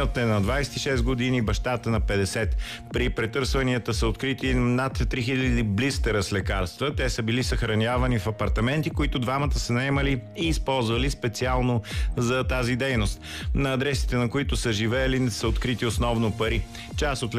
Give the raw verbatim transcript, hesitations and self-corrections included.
Синът е на двадесет и шест години, бащата на петдесет. При претърсванията са открити над три хиляди блистера с лекарства. Те са били съхранявани в апартаменти, които двамата са наемали и използвали специално за тази дейност. На адресите, на които са живеели, са открити основно пари. Част от